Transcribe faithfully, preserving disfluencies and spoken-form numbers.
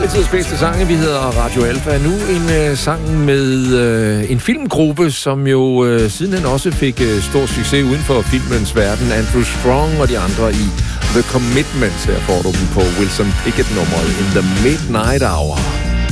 Alle tiders bedste sange. Vi hedder Radio Alfa. Nu en øh, sang med øh, en filmgruppe, som jo øh, sidenhen også fik øh, stor succes uden for filmens verden. Andrew Strong og de andre i The Commitments. Her får du dem på Wilson Pickett-nummeret In the Midnight Hour.